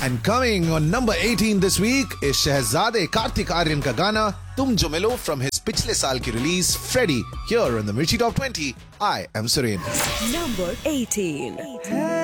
And coming on number 18 this week is Shehzade Kartik Aaryan ka gana Tum Jo Milo from his पिछले साल की release Freddie. Here on the Mirchi Top 20, I am Suren. Number 18.